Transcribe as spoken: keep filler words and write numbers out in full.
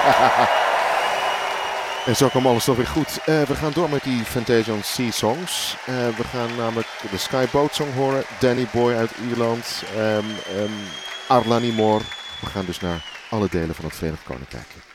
En zo kwam alles toch weer goed. Uh, we gaan door met die Fantasia Sea Songs. Uh, we gaan namelijk de Skyboat Song horen. Danny Boy uit Ierland. Um, um, Arla Ní Mór. We gaan dus naar alle delen van het Verenigd Koninkrijk.